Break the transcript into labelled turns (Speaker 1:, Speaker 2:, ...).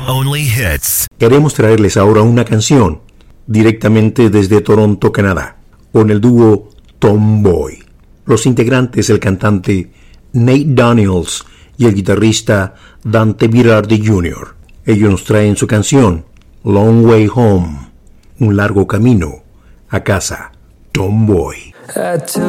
Speaker 1: only hits.
Speaker 2: Queremos traerles ahora una canción directamente desde Toronto, Canadá, con el dúo Tomboy. Los integrantes, el cantante Nate Daniels y el guitarrista Dante Birardi Jr. Ellos nos traen su canción Long Way Home, un largo camino a casa. Tomboy.
Speaker 3: I took